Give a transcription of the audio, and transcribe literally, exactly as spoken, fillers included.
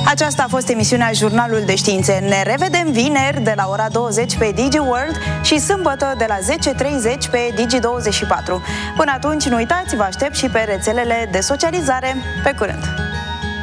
Aceasta a fost emisiunea Jurnalul de Științe. Ne revedem vineri de la ora douăzeci pe DigiWorld și sâmbătă de la zece treizeci pe Digi douăzeci și patru. Până atunci, nu uitați, vă aștept și pe rețelele de socializare. Pe curând!